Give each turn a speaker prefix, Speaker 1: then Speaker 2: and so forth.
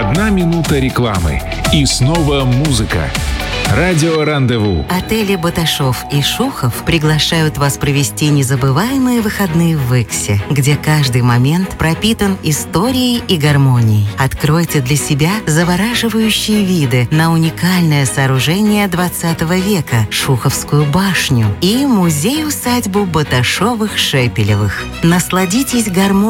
Speaker 1: 1 минута рекламы. И снова музыка. Радио «Рандеву».
Speaker 2: Отели «Баташов» и «Шухов» приглашают вас провести незабываемые выходные в Иксе, где каждый момент пропитан историей и гармонией. Откройте для себя завораживающие виды на уникальное сооружение 20 века – Шуховскую башню и музей-усадьбу Баташовых-Шепелевых. Насладитесь гармонией